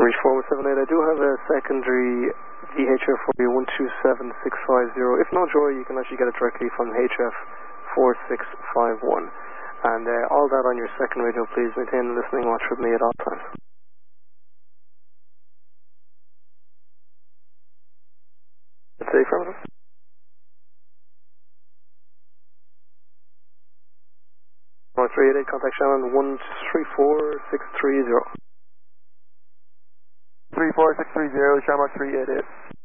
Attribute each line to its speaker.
Speaker 1: Reach 4178. I do have a secondary VHF for you, 127650. If not, Joy, you can actually get it directly from HF 4651. And all that on your second radio, please maintain the listening watch with me at all times. Say affirmative. Mark 388, contact Shannon 134630.
Speaker 2: 34630, Shamrock 388.